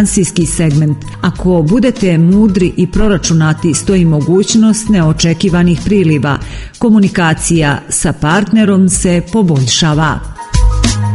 finansijski segment. Ako budete mudri i proračunati, stoji mogućnost neočekivanih priliva. Komunikacija sa partnerom se poboljšava.